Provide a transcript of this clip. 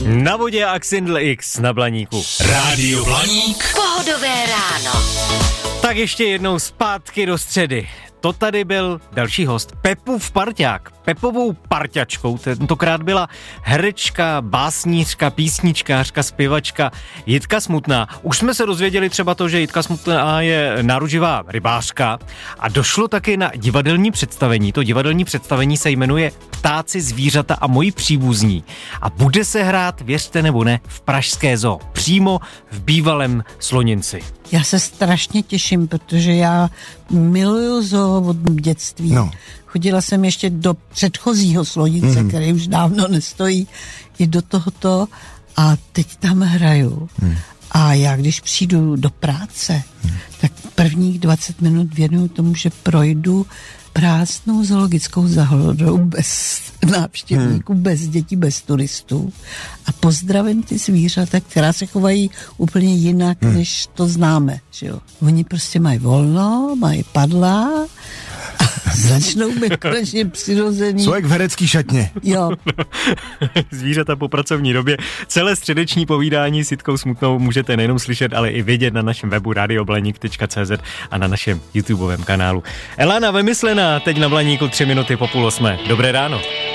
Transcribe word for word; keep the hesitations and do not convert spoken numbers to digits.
Na vodě Axindl X na Blaníku. Rádio Blaník. Pohodové ráno. Tak ještě jednou zpátky do středy. To tady byl další host, Pepův parťák. Pepovou parťačkou tentokrát byla herečka, básnířka, písničkářka, zpěvačka Jitka Smutná. Už jsme se dozvěděli třeba to, že Jitka Smutná je náruživá rybářka a došlo taky na divadelní představení. To divadelní představení se jmenuje Ptáci, zvířata a moji příbuzní. A bude se hrát, věřte nebo ne, v pražské zoo. Přímo v bývalém Sloninci. Já se strašně těším, protože já miluju zoo od dětství. No. Chodila jsem ještě do předchozího Slonince, mm. který už dávno nestojí, i do tohoto a teď tam hraju. Mm. A já, když přijdu do práce, mm. tak prvních dvacet minut věnuju tomu, že projdu prázdnou zoologickou zahradou bez návštěvníků, hmm. bez dětí, bez turistů a pozdravím ty zvířata, která se chovají úplně jinak, hmm. než to známe. Že jo? Oni prostě mají volno, mají padla a začnou být konečně přirozený. Jsou jak v herecký šatně. Jo. Zvířata po pracovní době. Celé středeční povídání s Jitkou Smutnou můžete nejenom slyšet, ale i vidět na našem webu radio blaník tečka cé zet a na našem YouTubeovém kanálu. Elana Vymyslená, teď na Blaníku tři minuty po půl osmé. Dobré ráno.